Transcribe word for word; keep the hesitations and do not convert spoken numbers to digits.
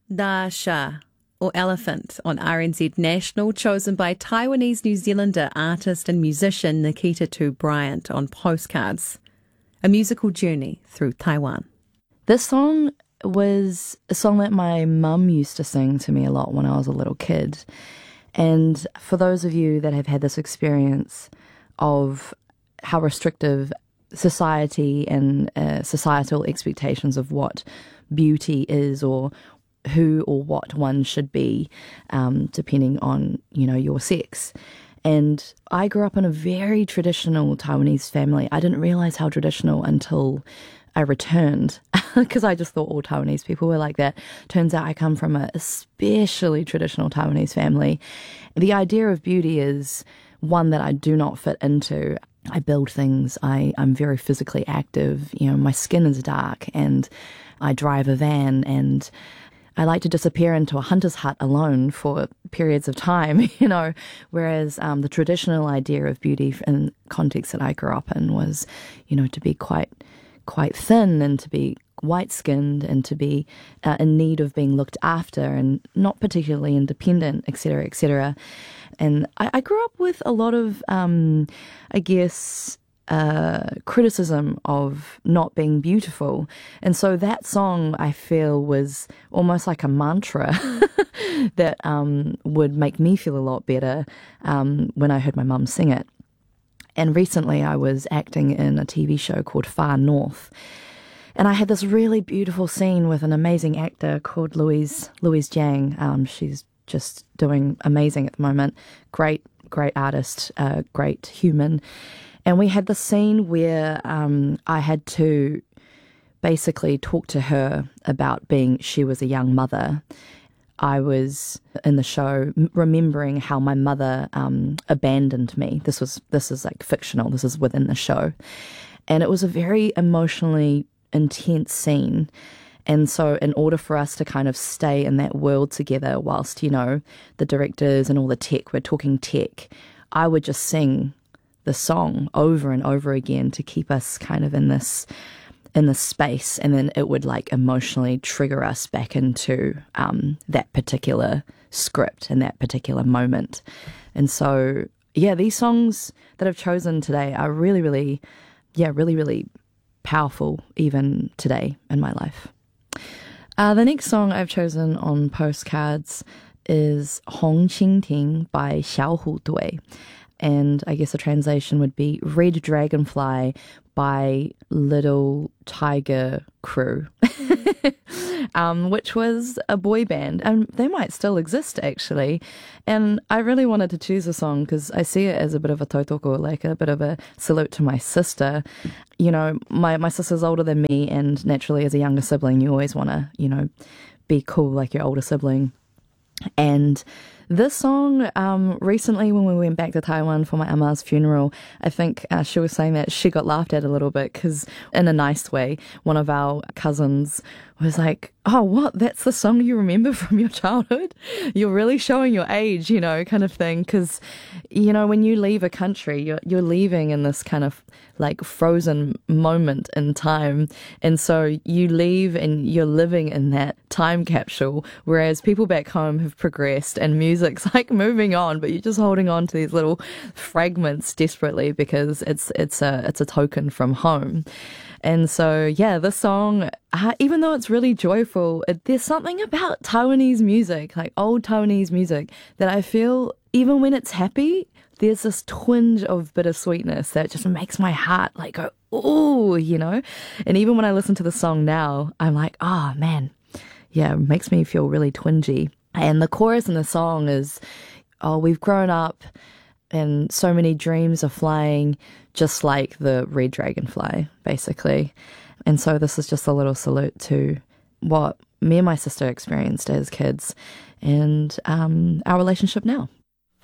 Da Sha, or Elephant, on R N Z National, chosen by Taiwanese New Zealander artist and musician Nikita Tu Bryant on Postcards. A musical journey through Taiwan. This song was a song that my mum used to sing to me a lot when I was a little kid. And for those of you that have had this experience of how restrictive society and uh, societal expectations of what beauty is, or who or what one should be, um, depending on, you know, your sex. And I grew up in a very traditional Taiwanese family. I didn't realize how traditional until I returned, because I just thought all Taiwanese people were like that. Turns out I come from a especially traditional Taiwanese family. The idea of beauty is one that I do not fit into. I build things. I, I'm very physically active. You know, my skin is dark, and I drive a van, and I like to disappear into a hunter's hut alone for periods of time, you know, whereas um, the traditional idea of beauty in the context that I grew up in was, you know, to be quite quite thin and to be white-skinned and to be uh, in need of being looked after and not particularly independent, et cetera, et cetera. And I, I grew up with a lot of, um, I guess, uh, criticism of not being beautiful. And so that song, I feel, was almost like a mantra that um, would make me feel a lot better um, when I heard my mum sing it. And recently I was acting in a T V show called Far North. And I had this really beautiful scene with an amazing actor called Louise, Louise Jiang. Um, she's just doing amazing at the moment. Great, great artist, uh, great human. And we had the scene where um, I had to basically talk to her about being, she was a young mother. I was in the show remembering how my mother um, abandoned me. This was this is like fictional. This is within the show. And it was a very emotionally intense scene. And so in order for us to kind of stay in that world together whilst, you know, the directors and all the tech, we're talking tech, I would just sing the song over and over again to keep us kind of in this in this space, and then it would like emotionally trigger us back into um, that particular script and that particular moment. And so, yeah, these songs that I've chosen today are really, really, yeah, really, really powerful even today in my life. Uh, the next song I've chosen on Postcards is Hong Qing Ting by Xiao Hu Dui. And I guess the translation would be Red Dragonfly by Little Tiger Crew, um, which was a boy band. And they might still exist, actually. And I really wanted to choose a song because I see it as a bit of a tautoko, like a bit of a salute to my sister. You know, my, my sister's older than me, and naturally as a younger sibling, you always want to, you know, be cool like your older sibling. And this song, um, recently when we went back to Taiwan for my Ama's funeral, I think uh, she was saying that she got laughed at a little bit because, in a nice way, one of our cousins was like, oh, what? That's the song you remember from your childhood? You're really showing your age, you know, kind of thing. Because, you know, when you leave a country, you're, you're leaving in this kind of like frozen moment in time. And so you leave and you're living in that time capsule, whereas people back home have progressed and music's like moving on, but you're just holding on to these little fragments desperately because it's, it's a, it's a token from home. And so, yeah, this song, uh, even though it's really joyful, it, there's something about Taiwanese music, like old Taiwanese music, that I feel even when it's happy, there's this twinge of bittersweetness that just makes my heart like go, ooh, you know? And even when I listen to the song now, I'm like, oh, man, yeah, it makes me feel really twingy. And the chorus in the song is, oh, we've grown up and so many dreams are flying just like the red dragonfly, basically. And so this is just a little salute to what me and my sister experienced as kids and um, our relationship now.